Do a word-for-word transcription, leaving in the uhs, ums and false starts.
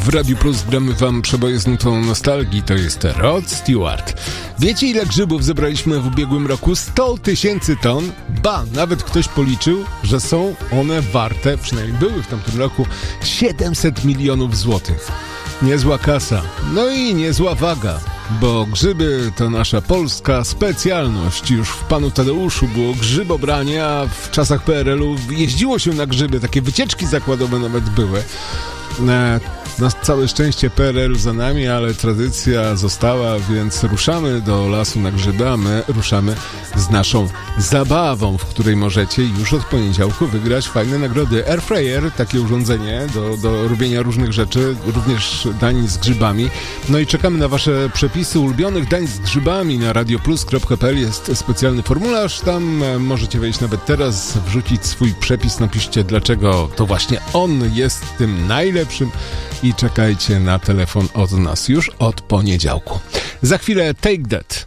W Radiu Plus gramy wam przeboje z nutą nostalgii, to jest Rod Stewart. Wiecie, ile grzybów zebraliśmy w ubiegłym roku? sto tysięcy ton. Ba, nawet ktoś policzył, że są one warte, przynajmniej były w tamtym roku, siedemset milionów złotych. Niezła kasa, no i niezła waga, bo grzyby to nasza polska specjalność. Już w Panu Tadeuszu było grzybobranie, a w czasach P R L-u jeździło się na grzyby, takie wycieczki zakładowe nawet były. Na całe szczęście P R L za nami, ale tradycja została, więc ruszamy do lasu na grzyby, a my ruszamy z naszą zabawą, w której możecie już od poniedziałku wygrać fajne nagrody. Airfryer, takie urządzenie do, do robienia różnych rzeczy, również dań z grzybami. No i czekamy na wasze przepisy ulubionych dań z grzybami. Na radioplus kropka p l jest specjalny formularz, tam możecie wejść nawet teraz, wrzucić swój przepis, napiszcie, dlaczego to właśnie on jest tym najlepszym i czekajcie na telefon od nas już od poniedziałku. Za chwilę Take That.